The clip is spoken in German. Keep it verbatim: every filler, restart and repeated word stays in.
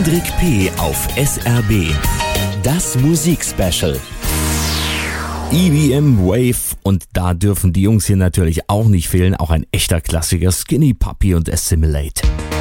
Hendrik P. auf S R B. Das Musikspecial. E B M Wave, und da dürfen die Jungs hier natürlich auch nicht fehlen. Auch ein echter Klassiker, Skinny Puppy und Assimilate.